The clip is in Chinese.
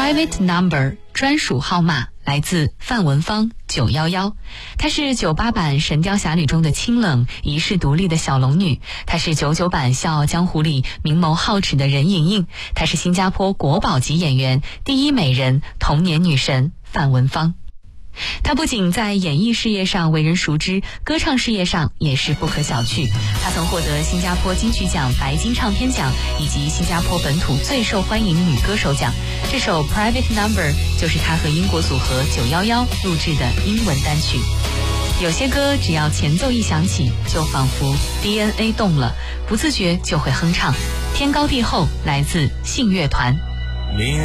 Private Number 专属号码来自范文芳911，她是98版《神雕侠侣》中的清冷遗世独立的小龙女，她是99版《笑傲江湖》里明眸皓齿的任盈盈，她是新加坡国宝级演员、第一美人、童年女神范文芳。她不仅在演艺事业上为人熟知，歌唱事业上也是不可小觑。她曾获得新加坡金曲奖白金唱片奖以及新加坡本土最受欢迎女歌手奖。这首 Private Number 就是她和英国组合911录制的英文单曲。有些歌只要前奏一响起，就仿佛 DNA 动了，不自觉就会哼唱。天高地厚来自信乐团。 明